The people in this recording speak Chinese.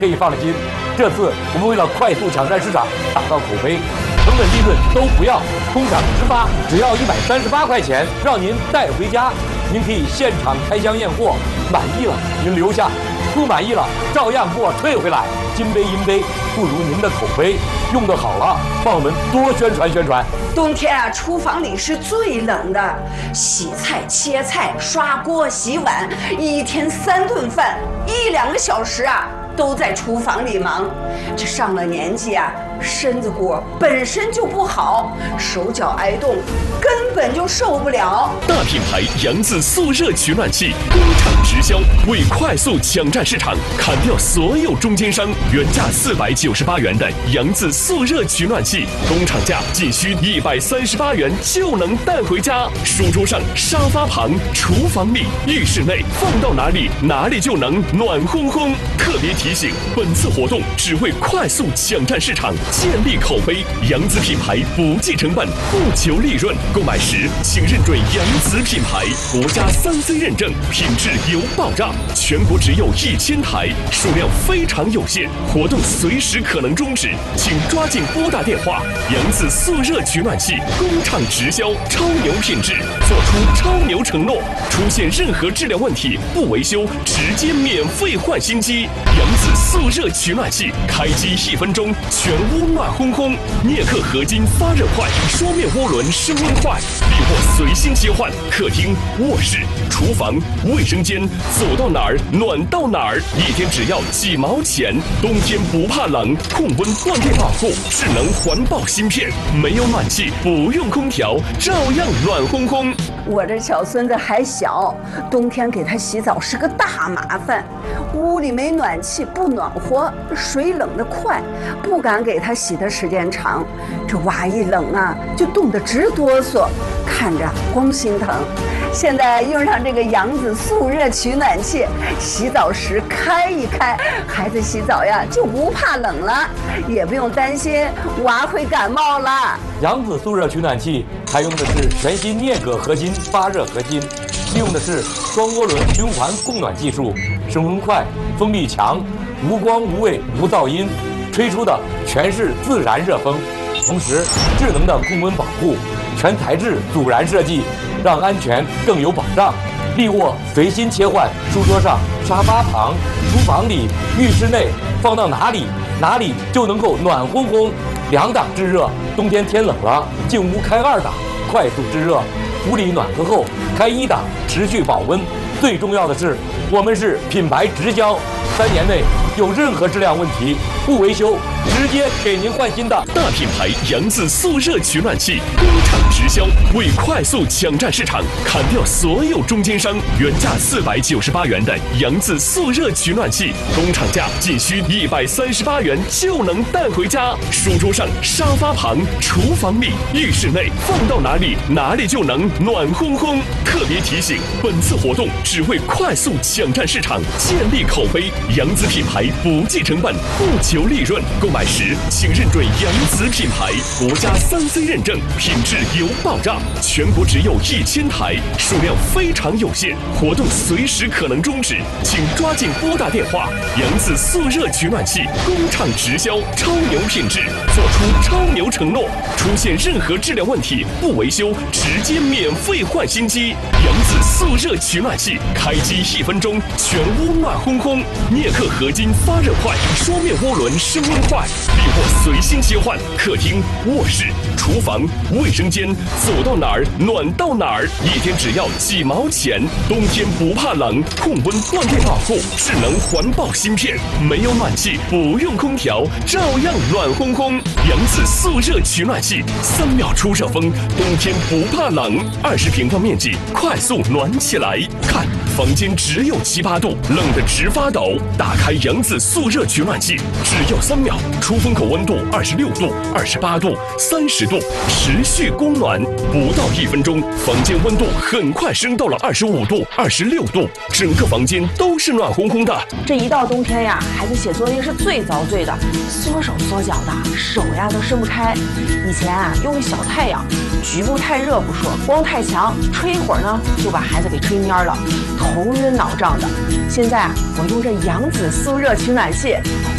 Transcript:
可以放了心，这次我们为了快速抢占市场，打造口碑，成本利润都不要，空场直发，只要138块钱，让您带回家。您可以现场开箱验货，满意了您留下，不满意了照样给我退回来。金杯银杯不如您的口碑，用得好了，帮我们多宣传宣传。 冬天啊，厨房里是最冷的，洗菜、切菜、刷锅、洗碗，一天3顿饭，1、2个小时啊，都在厨房里忙。这上了年纪啊，身子骨本身就不好，手脚挨冻，根本就受不了。 大品牌扬子速热取暖器，工厂直销，为快速抢占市场，砍掉所有中间商。原价498元的扬子速热取暖器，工厂价仅需138元就能带回家。书桌上、沙发旁、厨房里、浴室内，放到哪里哪里就能暖烘烘。特别提醒，本次活动只为快速抢占市场，建立口碑。扬子品牌不计成本，不求利润。购买时请认准扬子品牌，国家3C 认证，品质有保障。全国只有1000台，数量非常有限，活动随时可能终止，请抓紧拨打电话。扬子速热取暖器，工厂直销，超牛品质，做出超牛承诺。出现任何质量问题，不维修，直接免费换新机。扬子速热取暖器，开机1分钟，全屋暖烘烘，镍克合金发热快，双面涡轮升温快，利货随心切换，客厅、卧室、厨房、卫生间，走到哪儿暖到哪儿，一天只要几毛钱。冬天不怕冷，控温断电保护，智能环抱芯片，没有暖气，不用空调，照样暖烘烘。 我这小孙子还小，冬天给他洗澡是个大麻烦，屋里没暖气，不暖和，水冷得快，不敢给他洗的时间长。这娃一冷啊，就冻得直哆嗦，看着光心疼。现在用上这个扬子速热取暖器，洗澡时开一开，孩子洗澡呀就不怕冷了，也不用担心娃会感冒了。 扬子速热取暖器采用的是全新镍铬合金发热合金，利用的是双涡轮循环供暖技术，升温快，风力强，无光无味无噪音，吹出的全是自然热风，同时智能的控温保护，全材质阻燃设计，让安全更有保障。利卧随心切换，书桌上、沙发旁、厨房里、浴室内，放到哪里哪里就能够暖烘烘。2档制热，冬天天冷了，进屋开2档，快速制热；屋里暖和后开1档，持续保温。最重要的是，我们是品牌直销，3年内有任何质量问题不维修，直接给您换新的。 大品牌扬子速热取暖器，工厂直销，为快速抢占市场，砍掉所有中间商。原价498元的扬子速热取暖器，工厂价仅需138元就能带回家。书桌上、沙发旁、厨房里、浴室内，放到哪里哪里就能暖烘烘。特别提醒，本次活动只为快速抢占市场，建立口碑。扬子品牌不计成本，不求利润。购买时请认准扬子品牌，国家3C 认证，品质有保障。全国只有1000台，数量非常有限，活动随时可能终止，请抓紧拨打电话。扬子速热取暖器，工厂直销，超牛品质，做出超牛承诺。出现任何质量问题，不维修，直接免费换新机。扬子速热取暖器，开机1分钟，全屋暖烘烘，镍克合金发热快，双面涡轮升温快，利货随心切换，客厅、卧室、厨房、卫生间，走到哪儿暖到哪儿，一天只要几毛钱。冬天不怕冷，控温断电保护，智能环抱芯片，没有暖气，不用空调，照样暖烘烘。扬子速热取暖器，3秒出热风，冬天不怕冷，20平方面积，快速暖起来。看，房间只有7、8度，冷得直发抖。打开扬子速热取暖器，只要3秒，出风口温度26度、28度、30度，持续供暖，不到1分钟，房间温度很快升到了25度、26度，整个房间都是暖烘烘的。 这一到冬天呀，孩子写作业是最遭罪的，缩手缩脚的，手呀都伸不开。以前啊，用个小太阳，局部太热不说，光太强，吹一会儿呢，就把孩子给吹蔫了，头晕脑胀的。现在啊，我用这扬子速热取暖器，